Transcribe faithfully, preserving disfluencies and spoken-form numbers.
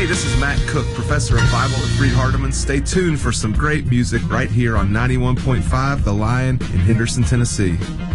this is Matt Cook, professor of Bible at Freed-Hardeman. Stay tuned for some great music right here on ninety-one point five The Lion in Henderson, Tennessee.